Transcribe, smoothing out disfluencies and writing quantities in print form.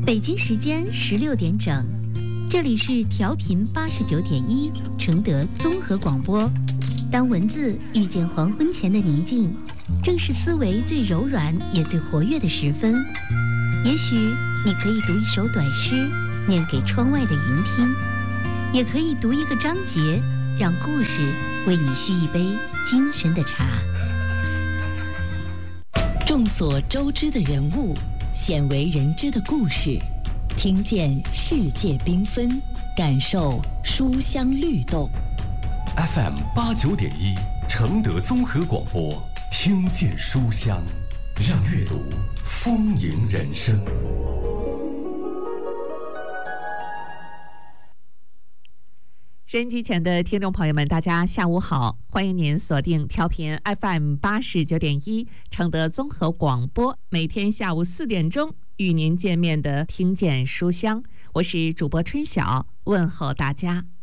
北京时间16点整，这里是调频89.1承德综合广播。当文字遇见黄昏前的宁静，正是思维最柔软也最活跃的时分。也许你可以读一首短诗，念给窗外的云听，也可以读一个章节，让故事为你续一杯精神的茶。众所周知的人物，鲜为人知的故事，听见世界缤纷，感受书香律动。 FM 89.1承德综合广播，听见书香，让阅读丰盈人生。 收音机前的听众朋友们，大家下午好，欢迎您锁定调频 FM 89.1承德综合广播，每天下午4点钟与您见面的听见书香，我是主播春晓，问候大家。